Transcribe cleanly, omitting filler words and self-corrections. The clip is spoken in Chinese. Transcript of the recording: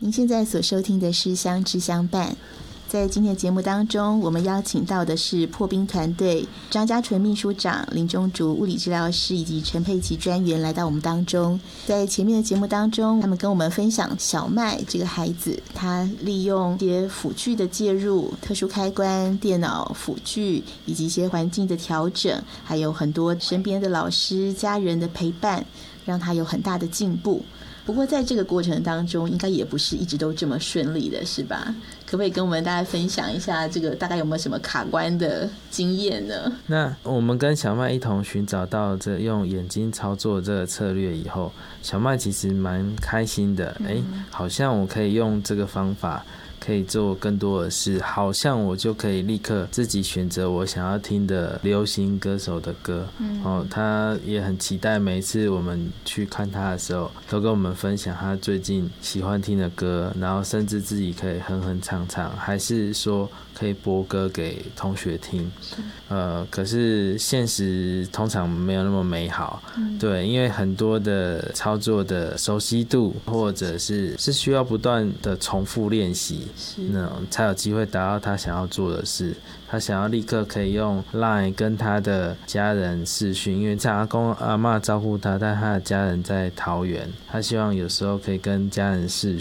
您现在所收听的是相知相伴。在今天的节目当中，我们邀请到的是破冰团队张家纯秘书长、林中竹物理治疗师以及陈佩琪专员来到我们当中。在前面的节目当中，他们跟我们分享小麦这个孩子，他利用一些辅具的介入、特殊开关、电脑辅具以及一些环境的调整，还有很多身边的老师、家人的陪伴，让他有很大的进步。不过在这个过程当中，应该也不是一直都这么顺利的，是吧？可不可以跟我们大家分享一下，这个大概有没有什么卡关的经验呢？ 那我们跟小麦一同寻找到这用眼睛操作这个策略以后，小麦其实蛮开心的，好像我可以用这个方法可以做更多的事，好像我就可以立刻自己选择我想要听的流行歌手的歌。他也很期待每一次我们去看他的时候，都跟我们分享他最近喜欢听的歌，然后甚至自己可以哼哼唱唱，还是说可以播歌给同学听。可是现实通常没有那么美好，对，因为很多的操作的熟悉度，或者是需要不断的重复练习，那才有机会达到他想要做的事。他想要立刻可以用 LINE 跟他的家人视讯，因为在阿公阿嬷照顾他，但他的家人在桃园，他希望有时候可以跟家人视